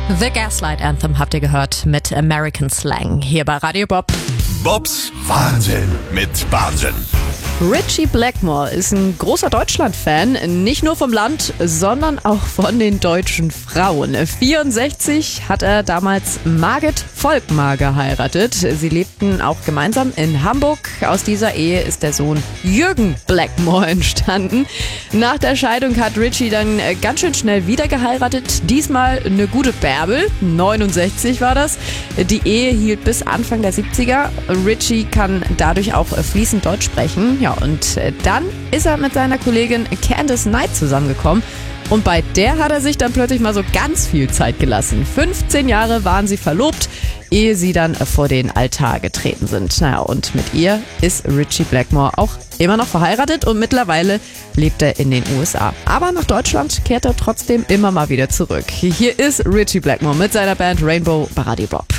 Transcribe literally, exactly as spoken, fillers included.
The Gaslight Anthem habt ihr gehört mit American Slang hier bei Radio Bob. Bobs Wahnsinn mit Wahnsinn. Ritchie Blackmore ist ein großer Deutschland-Fan, nicht nur vom Land, sondern auch von den deutschen Frauen. vierundsechzig hat er damals Margit Volkmar geheiratet. Sie lebten auch gemeinsam in Hamburg. Aus dieser Ehe ist der Sohn Jürgen Blackmore entstanden. Nach der Scheidung hat Ritchie dann ganz schön schnell wieder geheiratet. Diesmal eine gute Bärbel, neunundsechzig war das. Die Ehe hielt bis Anfang der siebziger. Ritchie kann dadurch auch fließend Deutsch sprechen. Ja, und dann ist er mit seiner Kollegin Candice Knight zusammengekommen. Und bei der hat er sich dann plötzlich mal so ganz viel Zeit gelassen. fünfzehn Jahre waren sie verlobt, ehe sie dann vor den Altar getreten sind. Naja, und mit ihr ist Ritchie Blackmore auch immer noch verheiratet und mittlerweile lebt er in den U S A. Aber nach Deutschland kehrt er trotzdem immer mal wieder zurück. Hier ist Ritchie Blackmore mit seiner Band Rainbow bei Radio Bob.